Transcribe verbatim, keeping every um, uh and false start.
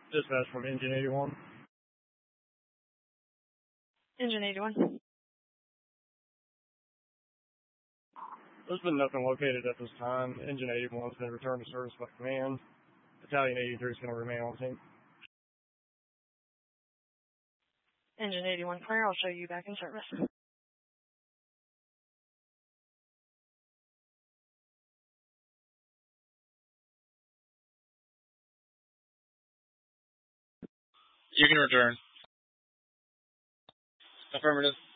Dispatch from Engine eighty-one. Engine eighty-one. There's been nothing located at this time. Engine eighty-one has been returned to service by command. Battalion eighty-three is going to remain on scene. Engine eighty-one clear. I'll show you back in service. You can return. Affirmative.